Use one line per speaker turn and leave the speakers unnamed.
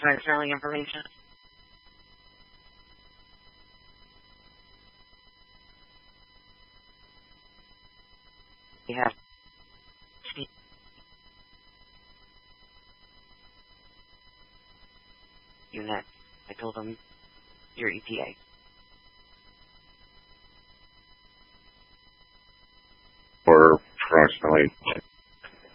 tax filing information? You have unit. I told them your EPA.
For approximately